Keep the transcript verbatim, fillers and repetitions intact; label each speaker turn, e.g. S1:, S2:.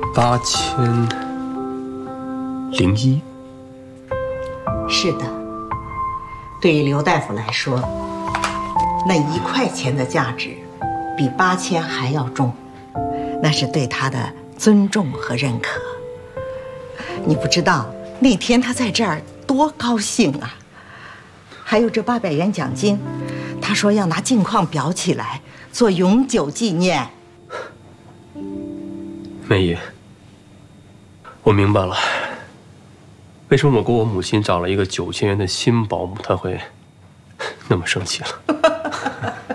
S1: 八千零一。
S2: 是的，对于刘大夫来说，那一块钱的价值比八千还要重，那是对他的尊重和认可。你不知道那天他在这儿多高兴啊！还有这八百元奖金，他说要拿镜框裱起来做永久纪念。
S1: 梅姨，我明白了，为什么我给我母亲找了一个九千元的新保姆，她会那么生气了。